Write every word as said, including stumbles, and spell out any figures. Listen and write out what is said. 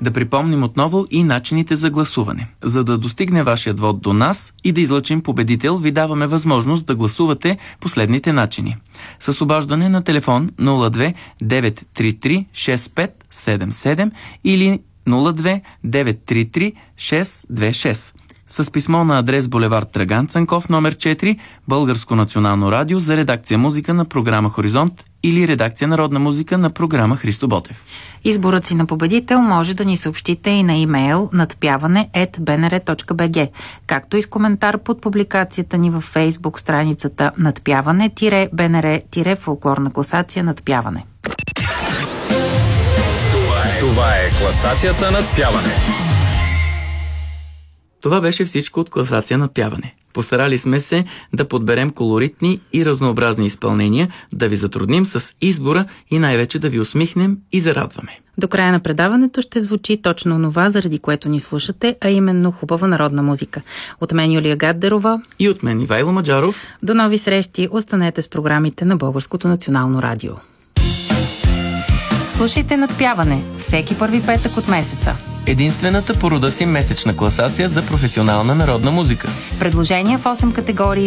Да припомним отново и начините за гласуване. За да достигне вашият вод до нас и да излъчим победител, ви даваме възможност да гласувате последните начини. С обаждане на телефон нула две девет три три шест пет седем седем или нула две девет три три шест две шест. С писмо на адрес булевард Драган Цанков, номер четири, Българско национално радио, за редакция музика на програма Хоризонт или редакция народна музика на програма Христо Ботев. Изборът си на победител може да ни съобщите и на имейл надпяване ет бе ен ер точка би джи, както и с коментар под публикацията ни във Фейсбук страницата надпяване-бе ен ер фолклорна класация надпяване. Това е, това е класацията надпяване. Това беше всичко от класация надпяване. Постарали сме се да подберем колоритни и разнообразни изпълнения, да ви затрудним с избора и най-вече да ви усмихнем и зарадваме. До края на предаването ще звучи точно онова, заради което ни слушате, а именно хубава народна музика. От мен Юлия Гаддерова и от мен Ивайло Маджаров. До нови срещи, останете с програмите на Българското национално радио. Слушайте Надпяване всеки първи петък от месеца. Единствената по рода си месечна класация за професионална народна музика. Предложения в осем категории